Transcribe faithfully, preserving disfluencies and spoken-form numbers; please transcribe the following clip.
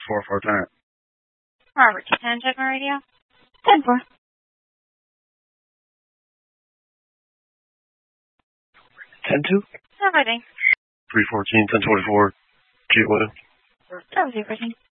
four four time. Robert, ten General Radio. ten four. ten two. Everything. three fourteen, ten twenty-four. G William. That was everything.